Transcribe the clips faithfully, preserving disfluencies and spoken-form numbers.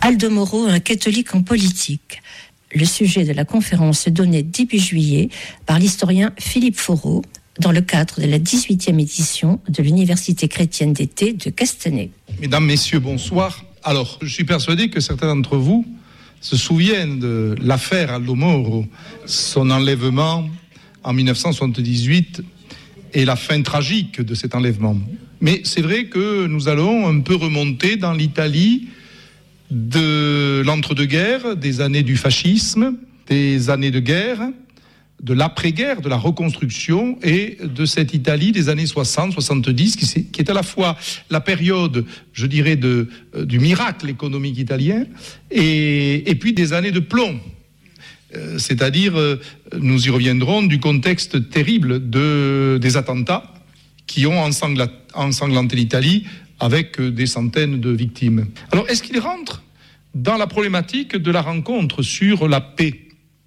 Aldo Moro, un catholique en politique. Le sujet de la conférence est donné début juillet par l'historien Philippe Foreau dans le cadre de la dix-huitième édition de l'Université chrétienne d'été de Castanet. Mesdames, Messieurs, bonsoir. Alors, je suis persuadé que certains d'entre vous se souviennent de l'affaire Aldo Moro, son enlèvement en dix-neuf cent soixante-dix-huit et la fin tragique de cet enlèvement. Mais c'est vrai que nous allons un peu remonter dans l'Italie de l'entre-deux-guerres, des années du fascisme, des années de guerre, de l'après-guerre, de la reconstruction et de cette Italie des années soixante soixante-dix qui, qui est à la fois la période, je dirais, de, euh, du miracle économique italien et, et puis des années de plomb. Euh, c'est-à-dire, euh, nous y reviendrons, du contexte terrible de, des attentats qui ont ensangla, ensanglanté l'Italie avec euh, des centaines de victimes. Alors, est-ce qu'il rentre dans la problématique de la rencontre sur la paix ?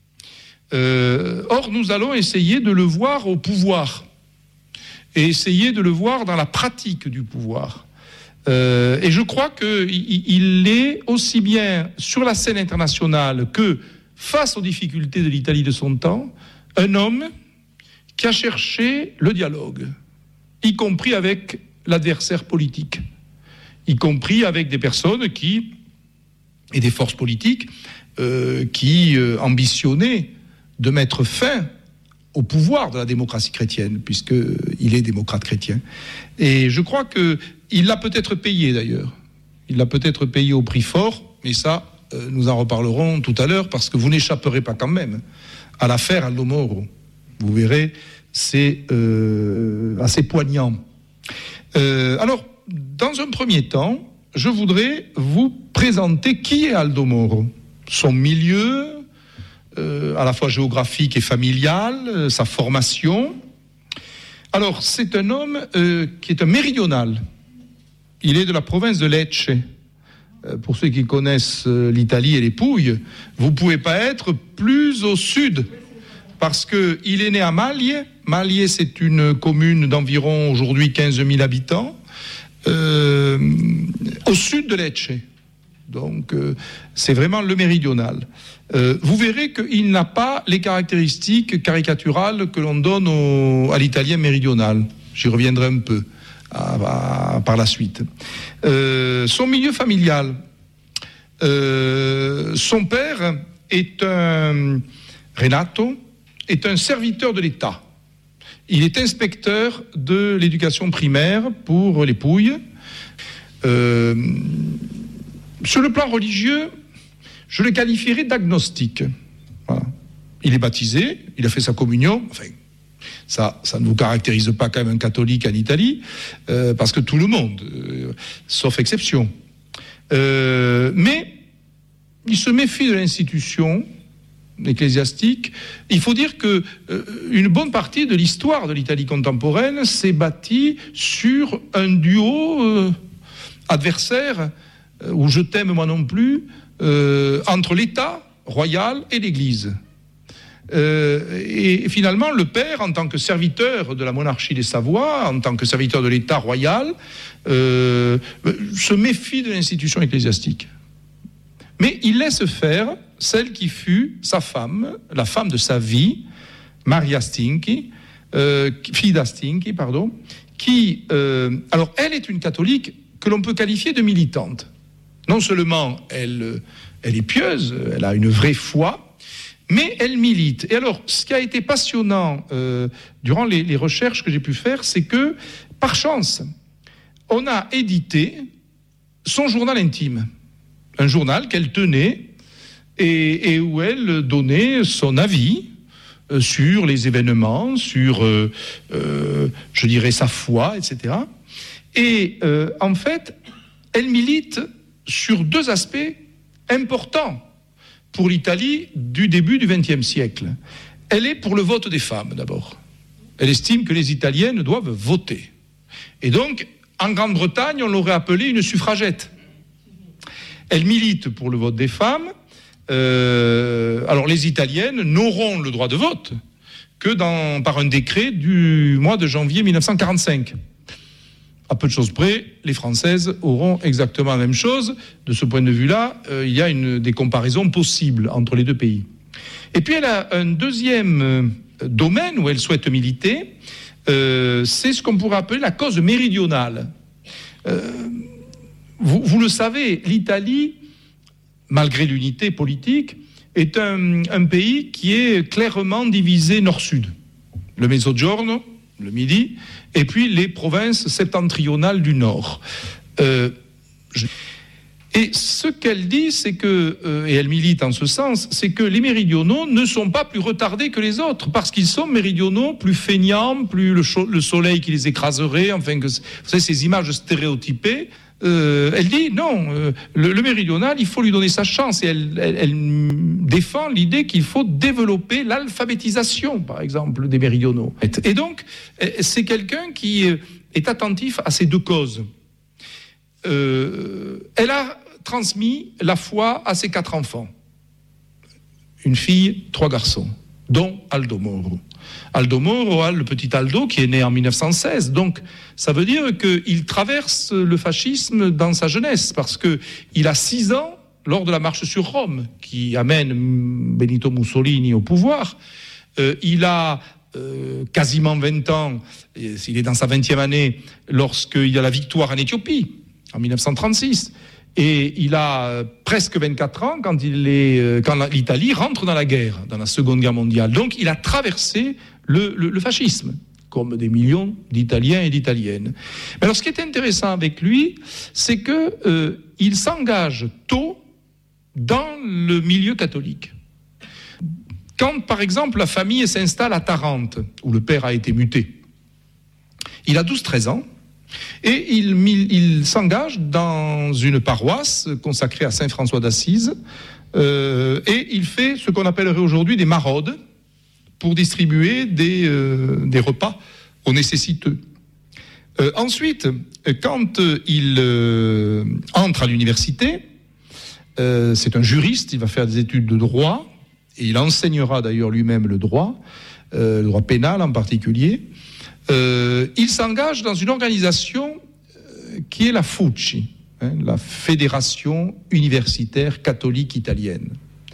Euh, or, nous allons essayer de le voir au pouvoir et essayer de le voir dans la pratique du pouvoir. Euh, et je crois qu'il il est aussi bien sur la scène internationale que face aux difficultés de l'Italie de son temps, un homme qui a cherché le dialogue, y compris avec l'adversaire politique, y compris avec des personnes qui, et des forces politiques, euh, qui euh, ambitionnaient de mettre fin au pouvoir de la démocratie chrétienne, puisqu'il est démocrate chrétien. Et je crois qu'il l'a peut-être payé d'ailleurs. Il l'a peut-être payé au prix fort, mais ça, euh, nous en reparlerons tout à l'heure, parce que vous n'échapperez pas quand même à l'affaire Aldo Moro. Vous verrez, c'est euh, assez poignant. Euh, alors, dans un premier temps, je voudrais vous présenter qui est Aldo Moro, son milieu, Euh, à la fois géographique et familial, euh, sa formation. Alors, c'est un homme euh, qui est un méridional. Il est de la province de Lecce. Euh, pour ceux qui connaissent euh, l'Italie et les Pouilles, vous ne pouvez pas être plus au sud, parce qu'il est né à Maglie. Maglie, c'est une commune d'environ aujourd'hui quinze mille habitants, euh, au sud de Lecce. Donc, euh, c'est vraiment le méridional. Euh, vous verrez qu'il n'a pas les caractéristiques caricaturales que l'on donne au, à l'italien méridional. J'y reviendrai un peu à, à, par la suite. Euh, son milieu familial. Euh, son père est un... Renato est un serviteur de l'État. Il est inspecteur de l'éducation primaire pour les Pouilles. Euh, sur le plan religieux, je le qualifierais d'agnostique. Voilà. Il est baptisé, il a fait sa communion. Enfin, ça, ça ne vous caractérise pas quand même un catholique en Italie, euh, parce que tout le monde, euh, sauf exception. Euh, mais il se méfie de l'institution ecclésiastique. Il faut dire que euh, une bonne partie de l'histoire de l'Italie contemporaine s'est bâtie sur un duo euh, adversaire, euh, où je t'aime moi non plus, Euh, entre l'État royal et l'Église. Euh, et finalement, le père, en tant que serviteur de la monarchie des Savoie, en tant que serviteur de l'État royal, euh, se méfie de l'institution ecclésiastique. Mais il laisse faire celle qui fut sa femme, la femme de sa vie, Maria Stinchi, euh, fille d'Astinchi, pardon, qui, euh, alors elle est une catholique que l'on peut qualifier de militante. Non seulement elle, elle est pieuse, elle a une vraie foi, mais elle milite. Et alors, ce qui a été passionnant euh, durant les, les recherches que j'ai pu faire, c'est que, par chance, on a édité son journal intime. Un journal qu'elle tenait et, et où elle donnait son avis euh, sur les événements, sur, euh, euh, je dirais, sa foi, et cetera. Et euh, en fait, elle milite sur deux aspects importants pour l'Italie du début du vingtième siècle. Elle est pour le vote des femmes, d'abord. Elle estime que les Italiennes doivent voter. Et donc, en Grande-Bretagne, on l'aurait appelée une suffragette. Elle milite pour le vote des femmes. Euh, alors, les Italiennes n'auront le droit de vote que dans, par un décret du mois de janvier mille neuf cent quarante-cinq. À peu de choses près, les Françaises auront exactement la même chose. De ce point de vue-là, euh, il y a une, des comparaisons possibles entre les deux pays. Et puis elle a un deuxième euh, domaine où elle souhaite militer, euh, c'est ce qu'on pourrait appeler la cause méridionale. Euh, vous, vous le savez, l'Italie, malgré l'unité politique, est un, un pays qui est clairement divisé nord-sud. Le Mezzogiorno, le Midi, et puis les provinces septentrionales du Nord. Euh, je... Et ce qu'elle dit, c'est que, euh, et elle milite en ce sens, c'est que les méridionaux ne sont pas plus retardés que les autres, parce qu'ils sont méridionaux plus feignants, plus le, cho- le soleil qui les écraserait, enfin, que, vous savez, ces images stéréotypées. Euh, elle dit non, euh, le, le méridional, il faut lui donner sa chance, et elle, elle, elle défend l'idée qu'il faut développer l'alphabétisation, par exemple, des méridionaux. Et donc, c'est quelqu'un qui est attentif à ces deux causes. Euh, elle a transmis la foi à ses quatre enfants. Une fille, trois garçons, dont Aldo Moro. Aldo Moro, le petit Aldo, qui est né en mille neuf cent seize. Donc, ça veut dire qu'il traverse le fascisme dans sa jeunesse, parce qu'il a six ans, lors de la marche sur Rome, qui amène Benito Mussolini au pouvoir. Euh, il a euh, quasiment vingt ans, il est dans sa vingtième année, lorsqu'il y a la victoire en Éthiopie, en mille neuf cent trente-six. Et il a presque vingt-quatre ans quand, il est, quand l'Italie rentre dans la guerre, dans la Seconde Guerre mondiale. Donc il a traversé le, le, le fascisme, comme des millions d'Italiens et d'Italiennes. Mais alors ce qui est intéressant avec lui, c'est qu'il euh, s'engage tôt dans le milieu catholique. Quand, par exemple, la famille s'installe à Tarente, où le père a été muté, il a douze treize ans, et il, il s'engage dans une paroisse consacrée à Saint François d'Assise, euh, et il fait ce qu'on appellerait aujourd'hui des maraudes pour distribuer des, euh, des repas aux nécessiteux. Euh, ensuite, quand il euh, entre à l'université, euh, c'est un juriste, il va faire des études de droit, et il enseignera d'ailleurs lui-même le droit, euh, le droit pénal en particulier. Euh, il s'engage dans une organisation euh, qui est la FUCI, hein, la Fédération universitaire catholique italienne.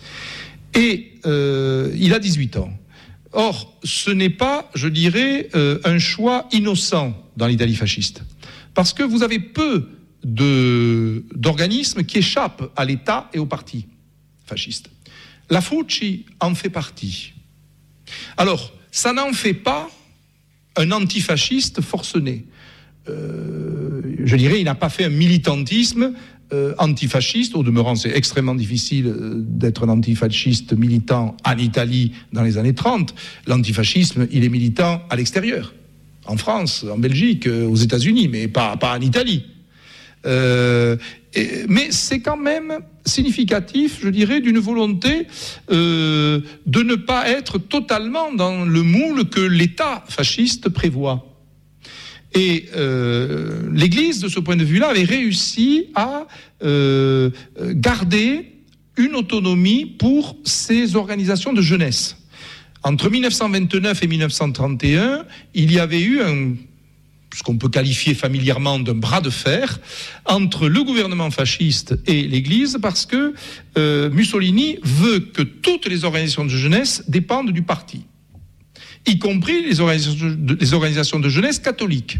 Et euh, il a dix-huit ans. Or, ce n'est pas, je dirais, euh, un choix innocent dans l'Italie fasciste. Parce que vous avez peu de, d'organismes qui échappent à l'État et au parti fasciste. La FUCI en fait partie. Alors, ça n'en fait pas un antifasciste forcené. Euh, je dirais, il n'a pas fait un militantisme euh, antifasciste. Au demeurant, c'est extrêmement difficile euh, d'être un antifasciste militant en Italie dans les années trente. L'antifascisme, il est militant à l'extérieur, en France, en Belgique, euh, aux États-Unis, mais pas, pas en Italie. Euh, et, mais c'est quand même significatif, je dirais, d'une volonté euh, de ne pas être totalement dans le moule que l'État fasciste prévoit. Et euh, l'Église, de ce point de vue-là, avait réussi à euh, garder une autonomie pour ses organisations de jeunesse. Entre mille neuf cent vingt-neuf et mille neuf cent trente et un, il y avait eu un... ce qu'on peut qualifier familièrement d'un bras de fer entre le gouvernement fasciste et l'Église, parce que euh, Mussolini veut que toutes les organisations de jeunesse dépendent du parti, y compris les organisations de, les organisations de jeunesse catholiques.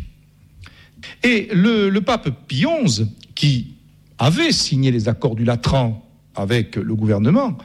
Et le, le pape Pie onze, qui avait signé les accords du Latran avec le gouvernement,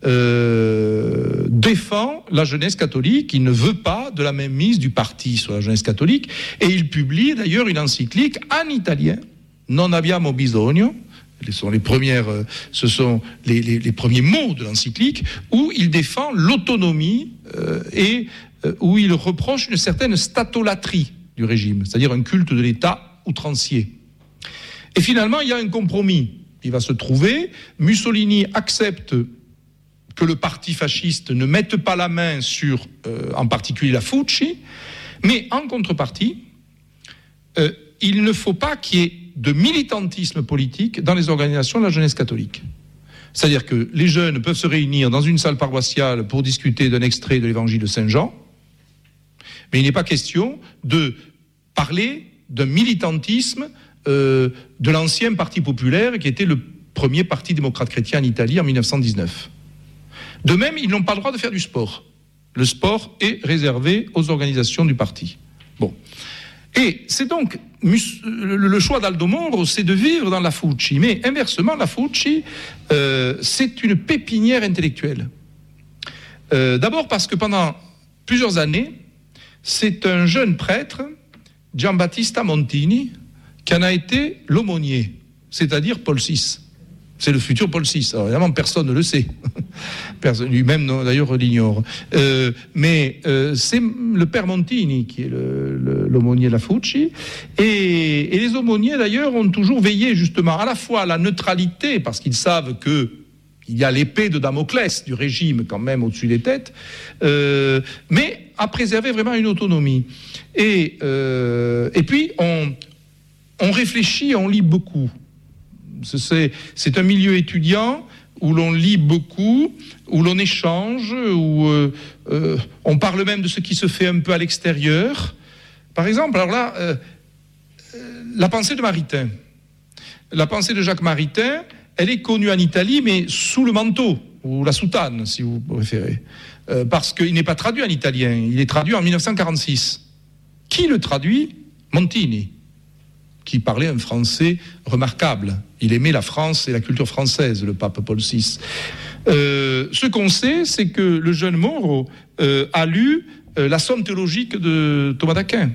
euh, défend la jeunesse catholique. Il ne veut pas de la mainmise du parti sur la jeunesse catholique, et il publie d'ailleurs une encyclique en italien, Non abbiamo bisogno. Ce sont les premières, ce sont les, les, les premiers mots de l'encyclique, où il défend l'autonomie euh, et euh, où il reproche une certaine statolatrie du régime, c'est-à-dire un culte de l'État outrancier. Et finalement, il y a un compromis. Il va se trouver. Mussolini accepte que le parti fasciste ne mette pas la main sur, euh, en particulier la FUCI, mais en contrepartie, euh, il ne faut pas qu'il y ait de militantisme politique dans les organisations de la jeunesse catholique. C'est-à-dire que les jeunes peuvent se réunir dans une salle paroissiale pour discuter d'un extrait de l'évangile de Saint Jean, mais il n'est pas question de parler d'un militantisme euh, de l'ancien Parti populaire, qui était le premier parti démocrate chrétien en Italie en mille neuf cent dix-neuf. De même, ils n'ont pas le droit de faire du sport. Le sport est réservé aux organisations du parti. Bon. Et c'est donc le choix d'Aldo Moro, c'est de vivre dans la Fucci. Mais inversement, la Fucci, euh, c'est une pépinière intellectuelle. Euh, d'abord parce que pendant plusieurs années, c'est un jeune prêtre, Giambattista Montini, qui en a été l'aumônier, c'est-à-dire Paul six. C'est le futur Paul six. Alors évidemment, personne ne le sait. Personne, lui-même, non, d'ailleurs, l'ignore. Euh, mais euh, c'est le père Montini qui est le, le, l'aumônier de la Fucci. Et, et les aumôniers, d'ailleurs, ont toujours veillé justement à la fois à la neutralité, parce qu'ils savent que il y a l'épée de Damoclès du régime quand même au-dessus des têtes, euh, mais à préserver vraiment une autonomie. Et, euh, et puis, on, on réfléchit, on lit beaucoup. C'est, c'est un milieu étudiant où l'on lit beaucoup, où l'on échange, où euh, euh, on parle même de ce qui se fait un peu à l'extérieur. Par exemple, alors là, euh, la pensée de Maritain. La pensée de Jacques Maritain, elle est connue en Italie, mais sous le manteau, ou la soutane, si vous préférez. Euh, parce qu'il n'est pas traduit en italien, il est traduit en mille neuf cent quarante-six. Qui le traduit ? Montini, qui parlait un français remarquable. Il aimait la France et la culture française, le pape Paul six. Euh, ce qu'on sait, c'est que le jeune Moro euh, a lu euh, la Somme théologique de Thomas d'Aquin.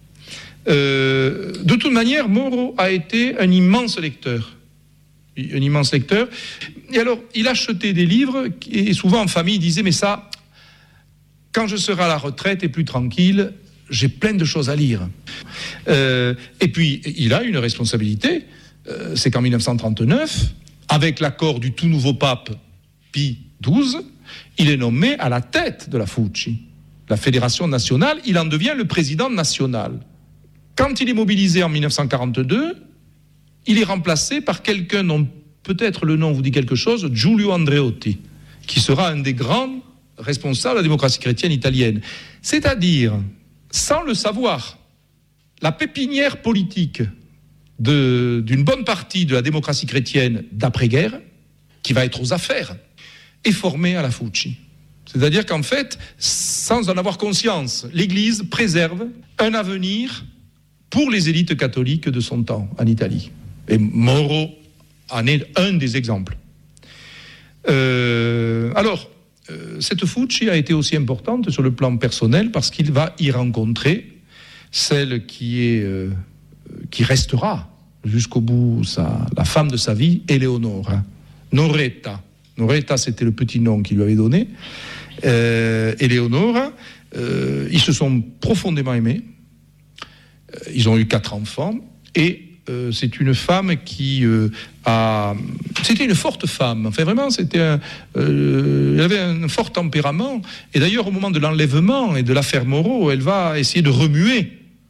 Euh, de toute manière, Moro a été un immense lecteur. Un immense lecteur. Et alors, il achetait des livres, et souvent en famille, il disait, mais ça, quand je serai à la retraite et plus tranquille, j'ai plein de choses à lire. Euh, et puis, il a une responsabilité, euh, c'est qu'en mille neuf cent trente-neuf, avec l'accord du tout nouveau pape Pie douze, il est nommé à la tête de la Fucci, la fédération nationale, il en devient le président national. Quand il est mobilisé en mille neuf cent quarante-deux, il est remplacé par quelqu'un dont peut-être le nom vous dit quelque chose, Giulio Andreotti, qui sera un des grands responsables de la démocratie chrétienne italienne. C'est-à-dire, sans le savoir, la pépinière politique de, d'une bonne partie de la démocratie chrétienne d'après-guerre, qui va être aux affaires, est formée à la Fucci. C'est-à-dire qu'en fait, sans en avoir conscience, l'Église préserve un avenir pour les élites catholiques de son temps en Italie. Et Moro en est un des exemples. Euh, alors, euh, cette Fucci a été aussi importante sur le plan personnel parce qu'il va y rencontrer celle qui est, euh, qui restera jusqu'au bout sa, la femme de sa vie, Eleonora, Noretta. Noretta, c'était le petit nom qu'il lui avait donné. Euh, Eleonora, euh, ils se sont profondément aimés. Euh, ils ont eu quatre enfants et Euh, c'est une femme qui euh, a... C'était une forte femme. Enfin, vraiment, c'était un, euh, elle avait un fort tempérament. Et d'ailleurs, au moment de l'enlèvement et de l'affaire Moro, elle va essayer de remuer.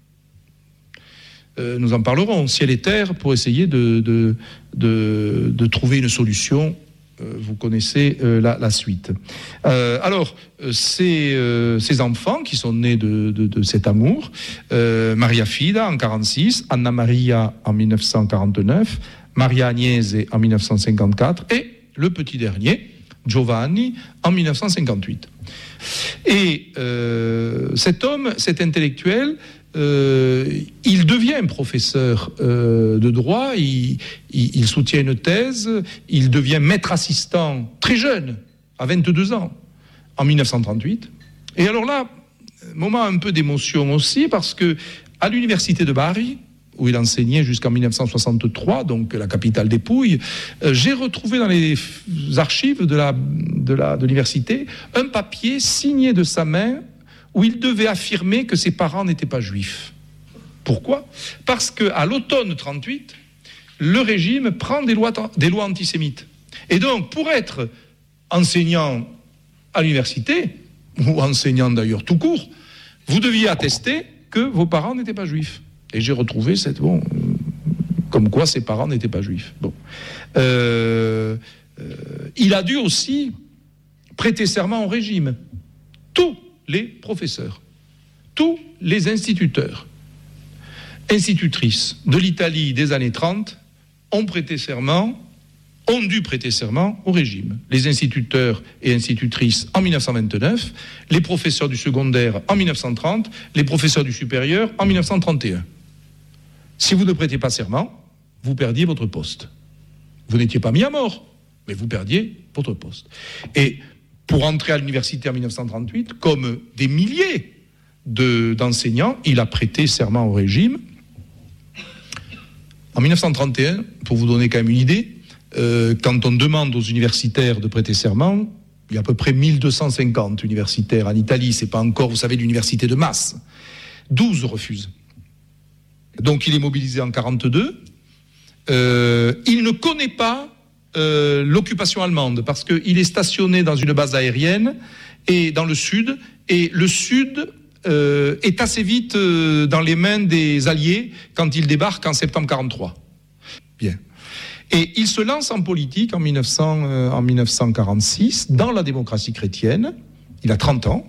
Euh, nous en parlerons, ciel et terre, pour essayer de, de, de, de trouver une solution. Euh, vous connaissez euh, la, la suite. Euh, alors, euh, ces, euh, ces enfants qui sont nés de, de, de cet amour, euh, Maria Fida en quarante-six, Anna Maria en mille neuf cent quarante-neuf, Maria Agnese en mille neuf cent cinquante-quatre et le petit dernier, Giovanni, en mille neuf cent cinquante-huit. Et euh, cet homme, cet intellectuel, Euh, il devient professeur euh, de droit, il, il, il soutient une thèse, il devient maître assistant très jeune, à vingt-deux ans, en mille neuf cent trente-huit. Et alors là, moment un peu d'émotion aussi, parce que à l'université de Bari, où il enseignait jusqu'en mille neuf cent soixante-trois, donc la capitale des Pouilles, euh, j'ai retrouvé dans les archives de, la, de, la, de l'université un papier signé de sa main où il devait affirmer que ses parents n'étaient pas juifs. Pourquoi ? Parce qu'à l'automne trente-huit, le régime prend des lois, des lois antisémites. Et donc, pour être enseignant à l'université, ou enseignant d'ailleurs tout court, vous deviez attester que vos parents n'étaient pas juifs. Et j'ai retrouvé cette... Bon, comme quoi ses parents n'étaient pas juifs. Bon. Euh, euh, il a dû aussi prêter serment au régime. Tous les professeurs, tous les instituteurs, institutrices de l'Italie des années trente ont prêté serment, ont dû prêter serment au régime. Les instituteurs et institutrices en mille neuf cent vingt-neuf, les professeurs du secondaire en mille neuf cent trente, les professeurs du supérieur en mille neuf cent trente et un. Si vous ne prêtez pas serment, vous perdiez votre poste. Vous n'étiez pas mis à mort, mais vous perdiez votre poste. Et pour entrer à l'université en mille neuf cent trente-huit, comme des milliers de, d'enseignants, il a prêté serment au régime. En mille neuf cent trente et un, pour vous donner quand même une idée, euh, quand on demande aux universitaires de prêter serment, il y a à peu près mille deux cent cinquante universitaires. En Italie, c'est pas encore, vous savez, l'université de masse. douze refusent. Donc il est mobilisé en quarante-deux. Euh, il ne connaît pas euh, l'occupation allemande parce qu'il est stationné dans une base aérienne et dans le sud, et le sud euh, est assez vite euh, dans les mains des Alliés quand il débarque en septembre quarante-trois. Bien. Et il se lance en politique en, mille neuf cents, euh, en mille neuf cent quarante-six dans la démocratie chrétienne. Il a trente ans.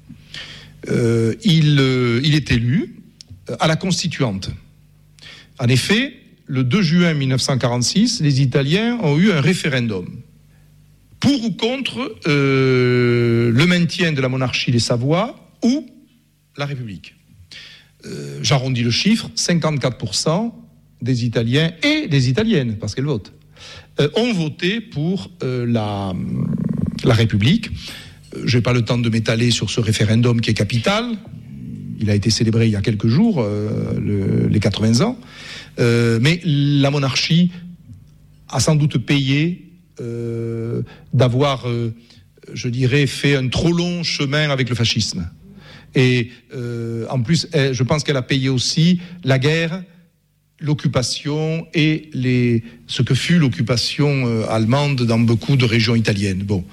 Euh, il, euh, il est élu à la Constituante. En effet, le deux juin mille neuf cent quarante-six, les Italiens ont eu un référendum pour ou contre euh, le maintien de la monarchie des Savoie ou la République. Euh, j'arrondis le chiffre, cinquante-quatre pour cent des Italiens et des Italiennes, parce qu'elles votent, euh, ont voté pour euh, la, la République. Euh, je n'ai pas le temps de m'étaler sur ce référendum qui est capital. Il a été célébré il y a quelques jours, euh, le, les quatre-vingts ans. Euh, mais la monarchie a sans doute payé euh, d'avoir, euh, je dirais, fait un trop long chemin avec le fascisme. Et euh, en plus, elle, je pense qu'elle a payé aussi la guerre, l'occupation et les, ce que fut l'occupation euh, allemande dans beaucoup de régions italiennes. Bon.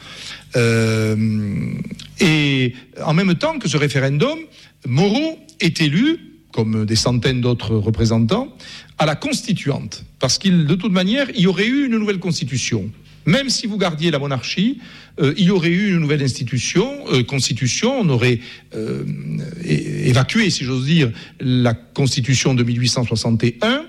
Euh, et en même temps que ce référendum, Moreau est élu, comme des centaines d'autres représentants, à la Constituante. Parce qu'il, de toute manière, il y aurait eu une nouvelle constitution. Même si vous gardiez la monarchie, euh, il y aurait eu une nouvelle institution, euh, constitution, on aurait euh, é- évacué, si j'ose dire, la constitution de mille huit cent soixante et un.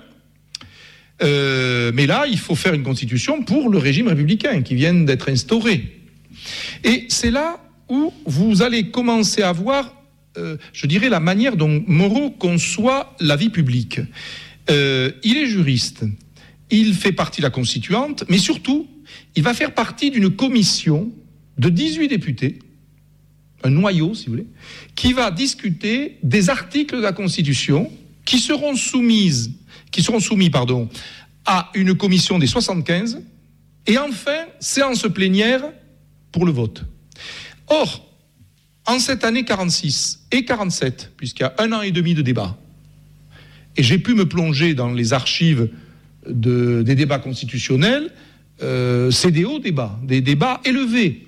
Euh, mais là, il faut faire une constitution pour le régime républicain qui vient d'être instauré. Et c'est là où vous allez commencer à voir, euh, je dirais, la manière dont Moreau conçoit la vie publique. Euh, il est juriste, il fait partie de la Constituante, mais surtout, il va faire partie d'une commission de dix-huit députés, un noyau, si vous voulez, qui va discuter des articles de la Constitution qui seront soumises, qui seront soumis, pardon, à une commission des soixante-quinze, et enfin, séance plénière pour le vote. Or, en cette année quarante-six et quarante-sept, puisqu'il y a un an et demi de débat, et j'ai pu me plonger dans les archives de, des débats constitutionnels, euh, c'est des hauts débats, des débats élevés,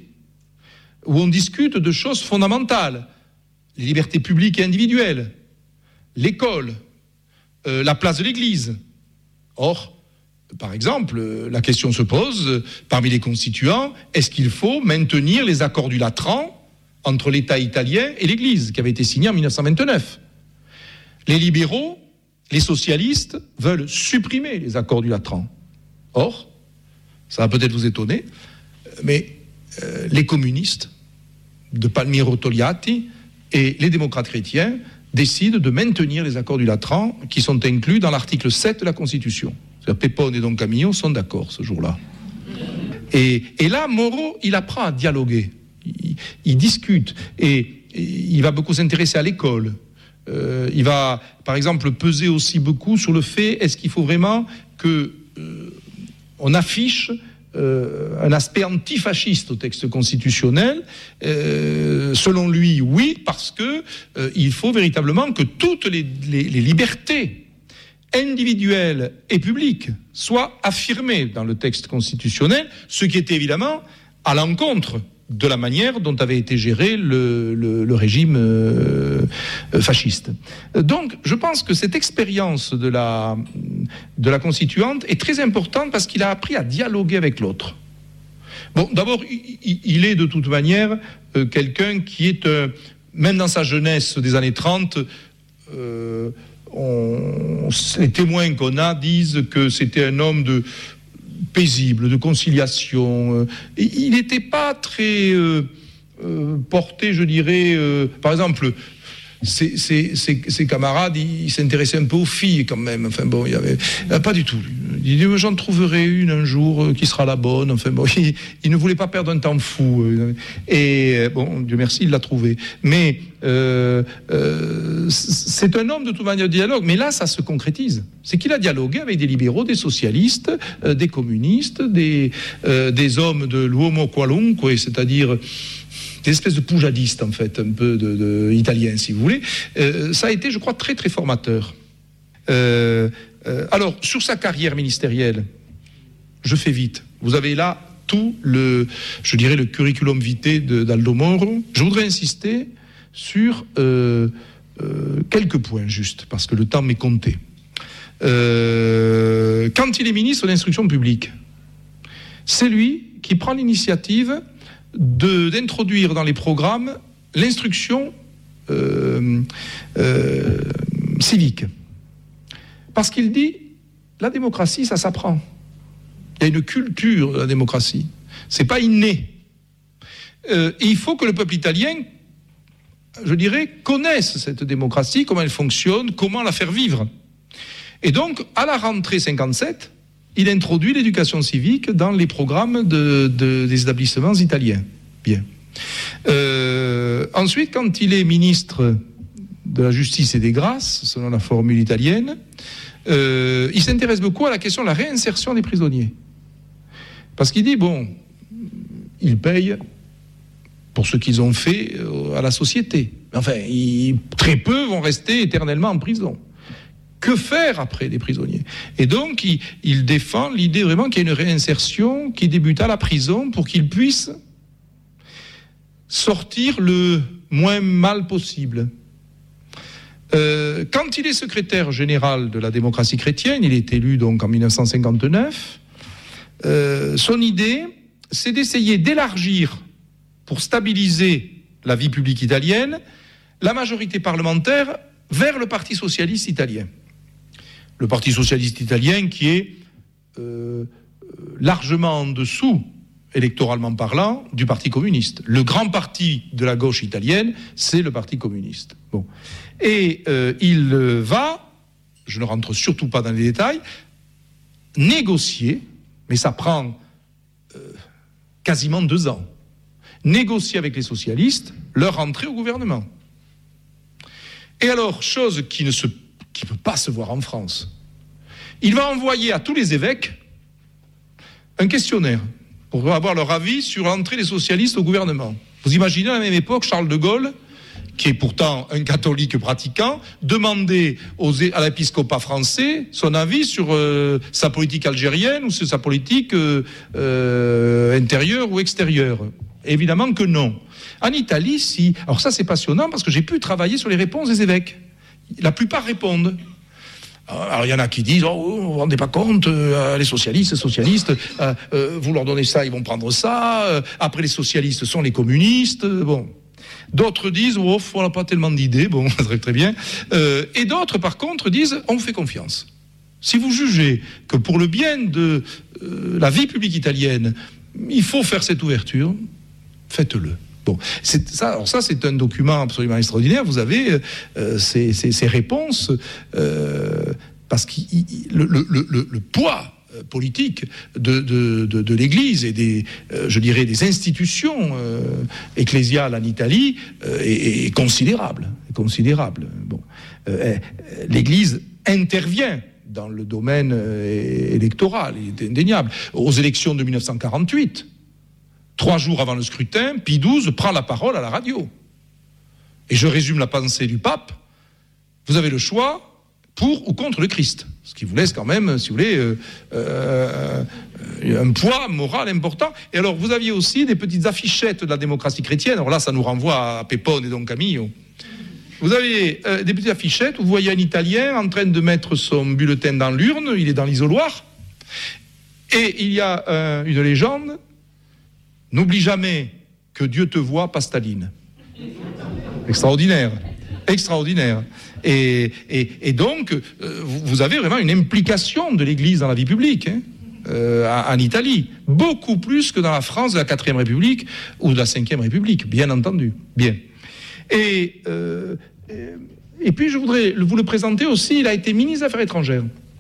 où on discute de choses fondamentales, les libertés publiques et individuelles, l'école, euh, la place de l'Église. Or, par exemple, la question se pose, parmi les constituants, est-ce qu'il faut maintenir les accords du Latran entre l'État italien et l'Église, qui avait été signé en mille neuf cent vingt-neuf? Les libéraux, les socialistes veulent supprimer les accords du Latran. Or, ça va peut-être vous étonner, mais euh, les communistes de Palmiro Togliatti et les démocrates chrétiens décident de maintenir les accords du Latran qui sont inclus dans l'article sept de la Constitution. Pepone et Don Camillo sont d'accord ce jour-là. Et, et là, Moreau, il apprend à dialoguer. Il, il discute et, et il va beaucoup s'intéresser à l'école. Euh, il va, par exemple, peser aussi beaucoup sur le fait, est-ce qu'il faut vraiment que euh, on affiche euh, un aspect antifasciste au texte constitutionnel? euh, Selon lui, oui, parce que euh, il faut véritablement que toutes les, les, les libertés individuelles et publiques soient affirmées dans le texte constitutionnel, ce qui était évidemment à l'encontre de la manière dont avait été géré le, le, le régime euh, fasciste. Donc, je pense que cette expérience de la, de la Constituante est très importante parce qu'il a appris à dialoguer avec l'autre. Bon, d'abord, il, il est de toute manière euh, quelqu'un qui est, euh, même dans sa jeunesse des années trente, euh, on, les témoins qu'on a disent que c'était un homme de paisible, de conciliation. Et il n'était pas très euh, euh, porté, je dirais, euh, par exemple. Ses, ses, ses, ses camarades, ils s'intéressaient un peu aux filles quand même. Enfin bon, il y avait pas du tout. Il dit j'en trouverai une un jour qui sera la bonne. Enfin bon, il, il ne voulait pas perdre un temps fou. Et bon, Dieu merci, il l'a trouvé. Mais euh, euh, c'est un homme de toute manière de dialogue. Mais là, ça se concrétise. C'est qu'il a dialogué avec des libéraux, des socialistes, euh, des communistes, des euh, des hommes de l'uomo qualunque, c'est-à-dire des espèces de poujadistes, en fait, un peu de, de italiens, si vous voulez. Euh, ça a été, je crois, très, très formateur. Euh, euh, alors, sur sa carrière ministérielle, je fais vite. Vous avez là tout le, je dirais, le curriculum vitae de, d'Aldo Moro. Je voudrais insister sur euh, euh, quelques points, juste, parce que le temps m'est compté. Euh, quand il est ministre de l'Instruction publique, c'est lui qui prend l'initiative De, d'introduire dans les programmes l'instruction euh, euh, civique. Parce qu'il dit, la démocratie, ça s'apprend. Il y a une culture de la démocratie. C'est pas inné. Euh, et il faut que le peuple italien, je dirais, connaisse cette démocratie, comment elle fonctionne, comment la faire vivre. Et donc, à la rentrée cinquante-sept, il introduit l'éducation civique dans les programmes de, de, des établissements italiens. Bien. Euh, ensuite, quand il est ministre de la Justice et des Grâces, selon la formule italienne, euh, il s'intéresse beaucoup à la question de la réinsertion des prisonniers. Parce qu'il dit, bon, ils payent pour ce qu'ils ont fait à la société. Enfin, ils, très peu vont rester éternellement en prison. Que faire après des prisonniers ? Et donc, il, il défend l'idée vraiment qu'il y a une réinsertion qui débute à la prison pour qu'ils puissent sortir le moins mal possible. Euh, quand il est secrétaire général de la démocratie chrétienne, il est élu donc en dix-neuf cent cinquante-neuf, euh, son idée, c'est d'essayer d'élargir, pour stabiliser la vie publique italienne, la majorité parlementaire vers le Parti socialiste italien. Le Parti socialiste italien qui est euh, largement en dessous, électoralement parlant, du Parti communiste. Le grand parti de la gauche italienne, c'est le Parti communiste. Bon. Et euh, il va, je ne rentre surtout pas dans les détails, négocier, mais ça prend euh, quasiment deux ans, négocier avec les socialistes leur entrée au gouvernement. Et alors, chose qui ne se qui ne peut pas se voir en France. Il va envoyer à tous les évêques un questionnaire pour avoir leur avis sur l'entrée des socialistes au gouvernement. Vous imaginez, à la même époque, Charles de Gaulle, qui est pourtant un catholique pratiquant, demander aux, à l'épiscopat français son avis sur euh, sa politique algérienne ou sur sa politique euh, euh, intérieure ou extérieure. Évidemment que non. En Italie, si... Alors ça, c'est passionnant parce que j'ai pu travailler sur les réponses des évêques. La plupart répondent. Alors il y en a qui disent oh, vous vous rendez pas compte, euh, les socialistes, les socialistes, euh, euh, vous leur donnez ça, ils vont prendre ça. Euh, après les socialistes sont les communistes. Euh, bon, d'autres disent oh, on n'a pas tellement d'idées. Bon, très très bien. Euh, et d'autres par contre disent on vous fait confiance. Si vous jugez que pour le bien de euh, la vie publique italienne, il faut faire cette ouverture, faites-le. Bon, c'est ça, alors ça, c'est un document absolument extraordinaire. Vous avez euh, ces, ces, ces réponses, euh, parce que le, le, le, le poids politique de, de, de, de l'Église et des, euh, je dirais, des institutions euh, ecclésiales en Italie euh, est, est considérable, est considérable. Bon, euh, l'Église intervient dans le domaine euh, électoral, il est indéniable. Aux élections de dix-neuf cent quarante-huit. Trois jours avant le scrutin, Pie douze prend la parole à la radio. Et je résume la pensée du pape. Vous avez le choix pour ou contre le Christ. Ce qui vous laisse quand même, si vous voulez, euh, euh, un poids moral important. Et alors, vous aviez aussi des petites affichettes de la démocratie chrétienne. Alors là, ça nous renvoie à Pepone et Don Camillo. Vous avez euh, des petites affichettes où vous voyez un Italien en train de mettre son bulletin dans l'urne. Il est dans l'isoloir. Et il y a euh, une légende. N'oublie jamais que Dieu te voit, pas Staline. Extraordinaire. extraordinaire. Et, et, et donc, euh, vous avez vraiment une implication de l'Église dans la vie publique, hein, euh, en Italie, beaucoup plus que dans la France de la quatrième République ou de la cinquième République, bien entendu. Bien. Et, euh, et puis, je voudrais vous le présenter aussi. Il a été ministre des Affaires étrangères.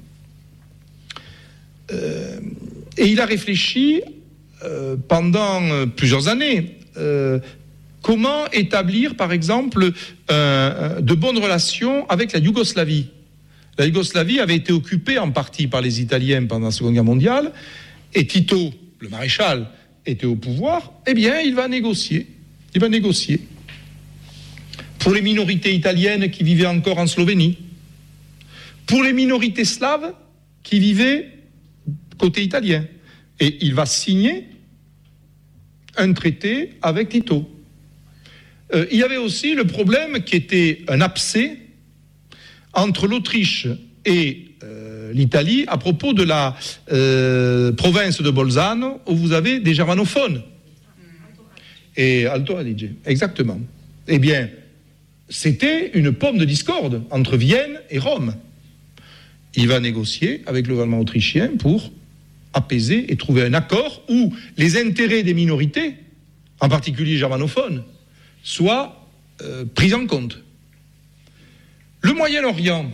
Euh, et il a réfléchi euh, pendant plusieurs années euh, comment établir, par exemple, euh, de bonnes relations avec la Yougoslavie. La Yougoslavie avait été occupée en partie par les Italiens pendant la Seconde Guerre mondiale, et Tito, le maréchal, était au pouvoir. Eh bien, il va négocier. Il va négocier pour les minorités italiennes qui vivaient encore en Slovénie, pour les minorités slaves qui vivaient côté italien. Et il va signer un traité avec Tito. Euh, il y avait aussi le problème qui était un abcès entre l'Autriche et euh, l'Italie à propos de la euh, province de Bolzano où vous avez des germanophones. Et Alto Adige, exactement. Eh bien, c'était une pomme de discorde entre Vienne et Rome. Il va négocier avec le gouvernement autrichien pour apaiser et trouver un accord où les intérêts des minorités, en particulier germanophones, soient euh, pris en compte. Le Moyen-Orient,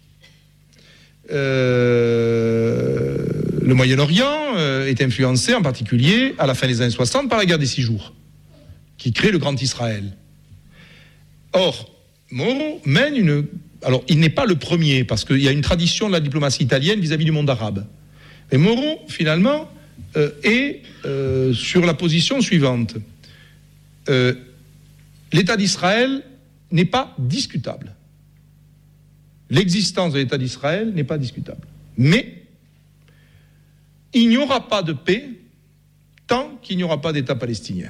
euh, le Moyen-Orient euh, est influencé en particulier à la fin des années soixante par la guerre des Six Jours, qui crée le Grand Israël. Or, Moro mène une... Alors, il n'est pas le premier, parce qu'il y a une tradition de la diplomatie italienne vis-à-vis du monde arabe. Mais Moro, finalement, euh, est euh, sur la position suivante. Euh, L'État d'Israël n'est pas discutable. L'existence de l'État d'Israël n'est pas discutable. Mais il n'y aura pas de paix tant qu'il n'y aura pas d'État palestinien.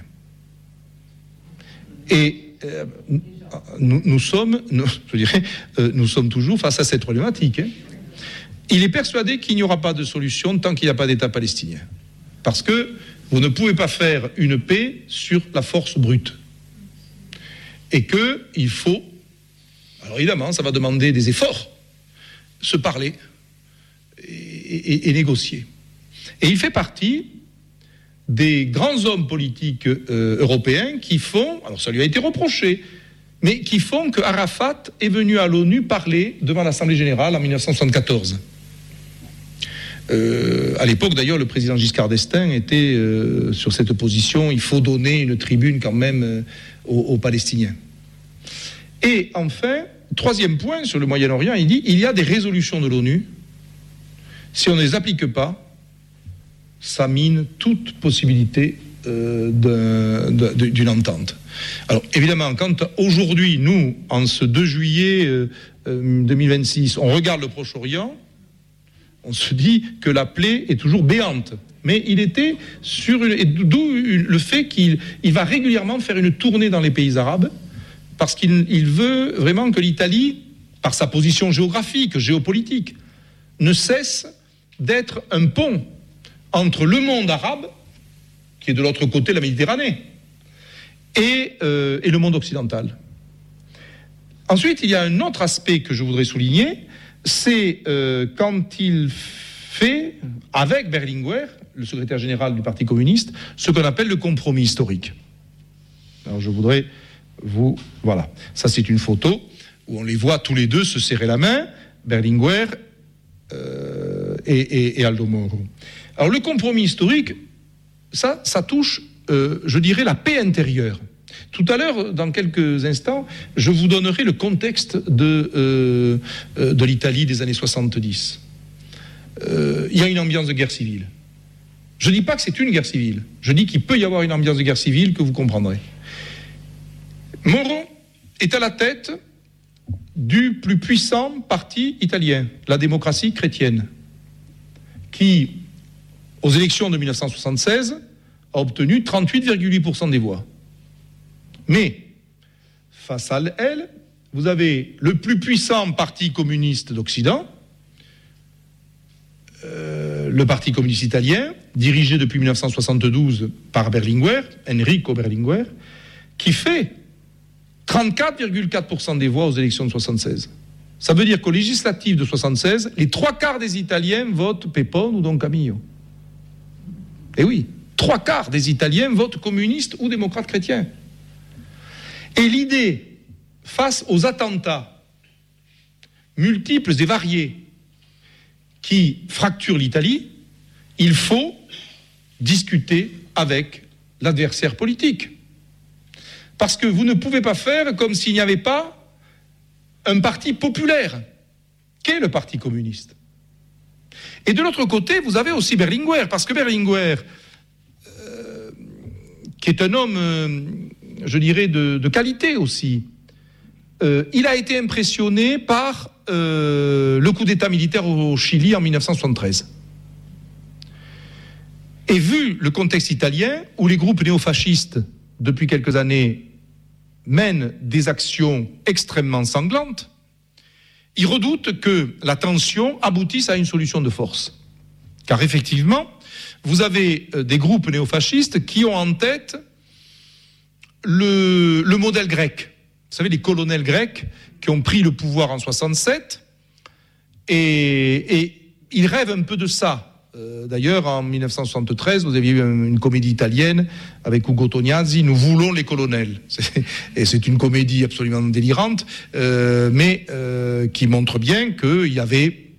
Et euh, nous, nous sommes, nous, je dirais, euh, nous sommes toujours face à cette problématique. Hein. Il est persuadé qu'il n'y aura pas de solution tant qu'il n'y a pas d'État palestinien. Parce que vous ne pouvez pas faire une paix sur la force brute. Et qu'il faut, alors évidemment, ça va demander des efforts, se parler et, et, et négocier. Et il fait partie des grands hommes politiques euh, européens qui font, alors ça lui a été reproché, mais qui font que Arafat est venu à l'ONU parler devant l'Assemblée générale en dix-neuf cent soixante-quatorze. Euh, à l'époque, d'ailleurs, le président Giscard d'Estaing était euh, sur cette position. Il faut donner une tribune quand même euh, aux, aux Palestiniens. Et enfin, troisième point sur le Moyen-Orient, il dit il y a des résolutions de l'ONU. Si on ne les applique pas, ça mine toute possibilité euh, d'un, d'un, d'une entente. Alors, évidemment, quand aujourd'hui, nous, en ce deux juillet euh, deux mille vingt-six, on regarde le Proche-Orient, on se dit que la plaie est toujours béante. Mais il était sur une... Et d'où le fait qu'il il va régulièrement faire une tournée dans les pays arabes, parce qu'il il veut vraiment que l'Italie, par sa position géographique, géopolitique, ne cesse d'être un pont entre le monde arabe, qui est de l'autre côté de la Méditerranée, et, euh, et le monde occidental. Ensuite, il y a un autre aspect que je voudrais souligner, c'est euh, quand il fait, avec Berlinguer, le secrétaire général du Parti communiste, ce qu'on appelle le compromis historique. Alors je voudrais vous... Voilà, ça c'est une photo où on les voit tous les deux se serrer la main, Berlinguer euh, et, et, et Aldo Moro. Alors le compromis historique, ça, ça touche, euh, je dirais, la paix intérieure. Tout à l'heure, dans quelques instants, je vous donnerai le contexte de, euh, de l'Italie des années soixante-dix. Euh, il y a une ambiance de guerre civile. Je ne dis pas que c'est une guerre civile. Je dis qu'il peut y avoir une ambiance de guerre civile que vous comprendrez. Moro est à la tête du plus puissant parti italien, la démocratie chrétienne, qui, aux élections de dix-neuf cent soixante-seize, a obtenu trente-huit virgule huit pour cent des voix. Mais, face à elle, vous avez le plus puissant parti communiste d'Occident, euh, le Parti communiste italien, dirigé depuis dix-neuf cent soixante-douze par Berlinguer, Enrico Berlinguer, qui fait trente-quatre virgule quatre pour cent des voix aux élections de soixante-seize. Ça veut dire qu'aux législatives de soixante-seize, les trois quarts des Italiens votent Pepone ou Don Camillo. Eh oui, trois quarts des Italiens votent communistes ou démocrates chrétiens. Et l'idée, face aux attentats multiples et variés qui fracturent l'Italie, il faut discuter avec l'adversaire politique. Parce que vous ne pouvez pas faire comme s'il n'y avait pas un parti populaire, qu'est le Parti communiste. Et de l'autre côté, vous avez aussi Berlinguer, parce que Berlinguer, euh, qui est un homme, euh, je dirais, de, de qualité aussi, euh, il a été impressionné par euh, le coup d'État militaire au Chili en dix-neuf cent soixante-treize. Et vu le contexte italien, où les groupes néofascistes, depuis quelques années, mènent des actions extrêmement sanglantes, il redoute que la tension aboutisse à une solution de force. Car effectivement, vous avez des groupes néofascistes qui ont en tête le, le modèle grec. Vous savez, les colonels grecs qui ont pris le pouvoir en soixante-sept, et, et ils rêvent un peu de ça. D'ailleurs, en dix-neuf cent soixante-treize, vous aviez eu une comédie italienne avec Ugo Tognazzi, Nous voulons les colonels. C'est, et c'est une comédie absolument délirante, euh, mais euh, qui montre bien qu'il y avait...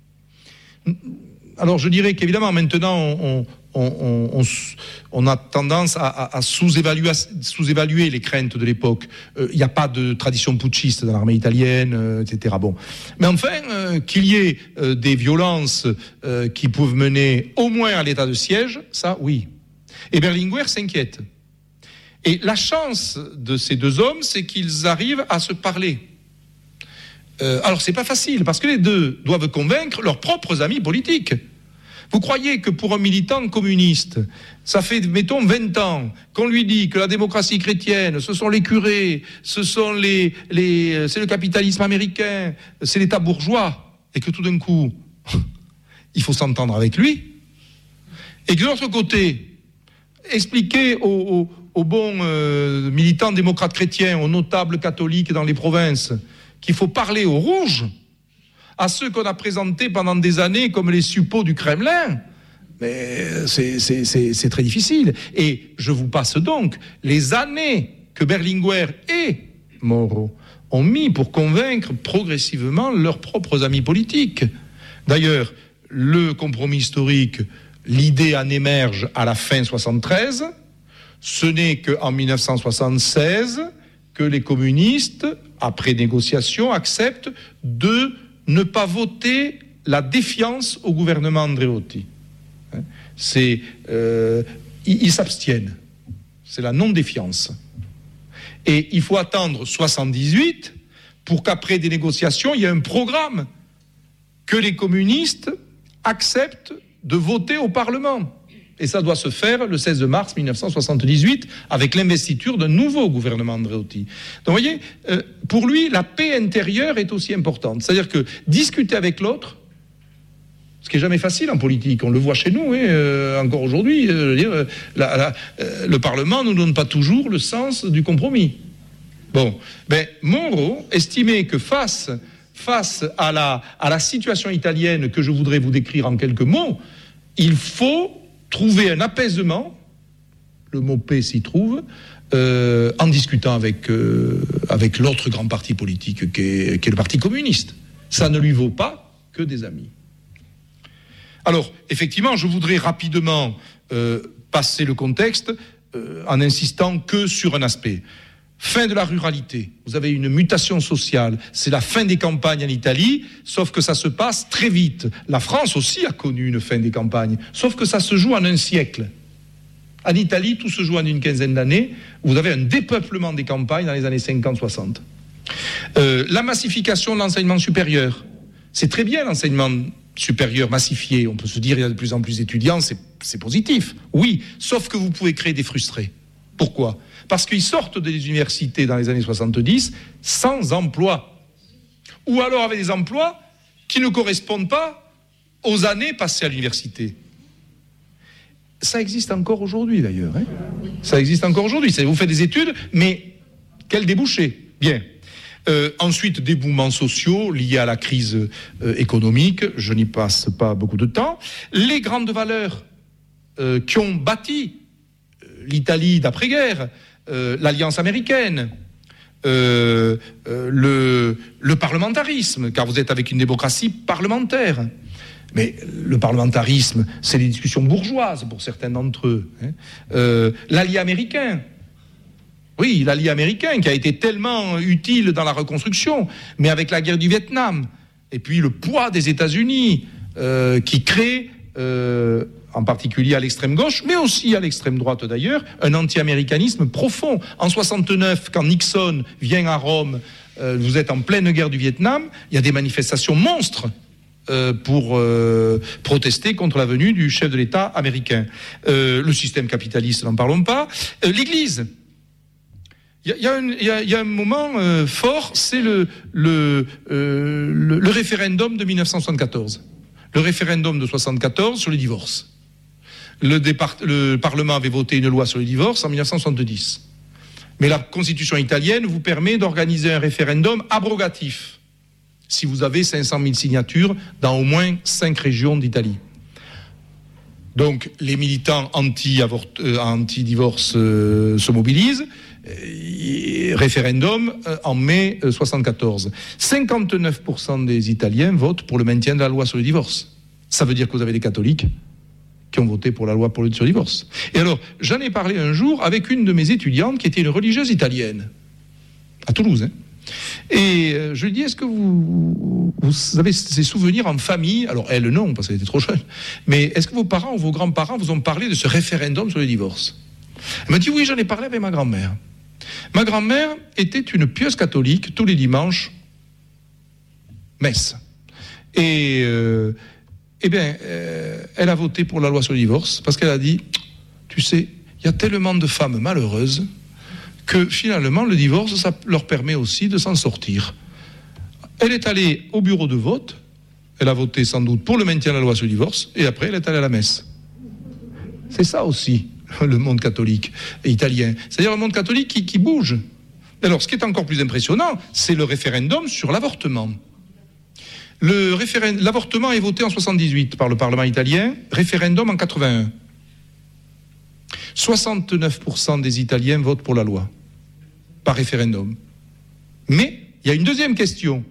Alors, je dirais qu'évidemment, maintenant, on, on, on, on, on a tendance à, à, à sous-évaluer, sous-évaluer les craintes de l'époque. Il euh, n'y a pas de tradition putschiste dans l'armée italienne, euh, et cetera. Bon. Mais enfin, euh, qu'il y ait euh, des violences euh, qui peuvent mener au moins à l'état de siège, ça, oui. Et Berlinguer s'inquiète. Et la chance de ces deux hommes, c'est qu'ils arrivent à se parler. Euh, alors, c'est pas facile, parce que les deux doivent convaincre leurs propres amis politiques. Vous croyez que pour un militant communiste, ça fait, mettons, vingt ans qu'on lui dit que la démocratie chrétienne, ce sont les curés, ce sont les, les, c'est le capitalisme américain, c'est l'État bourgeois, et que tout d'un coup, il faut s'entendre avec lui, et que de l'autre côté, expliquer aux, aux, aux bons euh, militants démocrates chrétiens, aux notables catholiques dans les provinces, qu'il faut parler aux rouges, à ceux qu'on a présentés pendant des années comme les suppôts du Kremlin, mais c'est, c'est, c'est, c'est très difficile. Et je vous passe donc les années que Berlinguer et Moro ont mis pour convaincre progressivement leurs propres amis politiques. D'ailleurs, le compromis historique, l'idée en émerge à la fin soixante-treize. Ce n'est qu'en dix-neuf cent soixante-seize que les communistes, après négociation, acceptent de ne pas voter la défiance au gouvernement Andreotti. C'est, euh, ils, ils s'abstiennent. C'est la non-défiance. Et il faut attendre soixante-dix-huit pour qu'après des négociations, il y ait un programme que les communistes acceptent de voter au Parlement. Et ça doit se faire le seize mars dix-neuf cent soixante-dix-huit avec l'investiture d'un nouveau gouvernement Andreotti. Donc vous voyez, euh, pour lui, la paix intérieure est aussi importante. C'est-à-dire que discuter avec l'autre, ce qui n'est jamais facile en politique, on le voit chez nous, hein, euh, encore aujourd'hui, euh, je veux dire, la, la, euh, le Parlement ne nous donne pas toujours le sens du compromis. Bon, ben, Moro estimait que face, face à, la, à la situation italienne que je voudrais vous décrire en quelques mots, il faut trouver un apaisement, le mot paix s'y trouve, euh, en discutant avec, euh, avec l'autre grand parti politique qui est, qui est le Parti communiste. Ça ne lui vaut pas que des amis. Alors, effectivement, je voudrais rapidement euh, passer le contexte euh, en insistant que sur un aspect. Fin de la ruralité. Vous avez une mutation sociale. C'est la fin des campagnes en Italie, sauf que ça se passe très vite. La France aussi a connu une fin des campagnes, sauf que ça se joue en un siècle. En Italie, tout se joue en une quinzaine d'années. Vous avez un dépeuplement des campagnes dans les années cinquante soixante. Euh, la massification de l'enseignement supérieur. C'est très bien l'enseignement supérieur massifié. On peut se dire qu'il y a de plus en plus d'étudiants, c'est, c'est positif. Oui, sauf que vous pouvez créer des frustrés. Pourquoi ? Parce qu'ils sortent des universités dans les années soixante-dix sans emploi. Ou alors avec des emplois qui ne correspondent pas aux années passées à l'université. Ça existe encore aujourd'hui d'ailleurs. Hein. Ça existe encore aujourd'hui. Vous faites des études, mais Quel débouché? Bien. Euh, ensuite, des mouvements sociaux liés à la crise euh, économique, je n'y passe pas beaucoup de temps. Les grandes valeurs euh, qui ont bâti l'Italie d'après-guerre, euh, l'Alliance américaine, euh, euh, le, le parlementarisme, car vous êtes avec une démocratie parlementaire. Mais le parlementarisme, c'est des discussions bourgeoises pour certains d'entre eux. Hein. Euh, l'allié américain, oui, l'allié américain qui a été tellement utile dans la reconstruction, mais avec la guerre du Vietnam, et puis le poids des États-Unis euh, qui crée, euh, en particulier à l'extrême gauche, mais aussi à l'extrême droite d'ailleurs, un anti-américanisme profond. En soixante-neuf, quand Nixon vient à Rome, euh, vous êtes en pleine guerre du Vietnam, il y a des manifestations monstres euh, pour euh, protester contre la venue du chef de l'État américain. Euh, le système capitaliste, n'en parlons pas. Euh, L'Église. Il y, y, y, y a un moment euh, fort, c'est le, le, euh, le, le référendum de mille neuf cent soixante-quatorze. Le référendum de soixante-quatorze sur le divorce. Le, départ, le Parlement avait voté une loi sur le divorce en mille neuf cent soixante-dix. Mais la Constitution italienne vous permet d'organiser un référendum abrogatif si vous avez cinq cent mille signatures dans au moins cinq régions d'Italie. Donc les militants anti-avort, euh, anti-divorce euh, se mobilisent. Euh, référendum euh, en mai euh, soixante-quatorze. cinquante-neuf pour cent des Italiens votent pour le maintien de la loi sur le divorce. Ça veut dire que vous avez des catholiques qui ont voté pour la loi pour le, sur le divorce. Et alors, j'en ai parlé un jour avec une de mes étudiantes qui était une religieuse italienne, à Toulouse. Hein. Et euh, je lui dis, est-ce que vous, vous avez ces souvenirs en famille? Alors elle, non, parce qu'elle était trop jeune. Mais est-ce que vos parents ou vos grands-parents vous ont parlé de ce référendum sur le divorce? Elle m'a dit, oui, j'en ai parlé avec ma grand-mère. Ma grand-mère était une pieuse catholique, tous les dimanches, messe. Et, euh, eh bien, euh, elle a voté pour la loi sur le divorce, parce qu'elle a dit, tu sais, il y a tellement de femmes malheureuses que finalement, le divorce, ça leur permet aussi de s'en sortir. Elle est allée au bureau de vote, elle a voté sans doute pour le maintien de la loi sur le divorce, et après, elle est allée à la messe. C'est ça aussi, le monde catholique italien. C'est-à-dire un monde catholique qui, qui bouge. Alors, ce qui est encore plus impressionnant, c'est le référendum sur l'avortement. Le référendum, l'avortement est voté en soixante-dix-huit par le Parlement italien, référendum en quatre-vingt-un. soixante-neuf pour cent des Italiens votent pour la loi, par référendum. Mais il y a une deuxième question,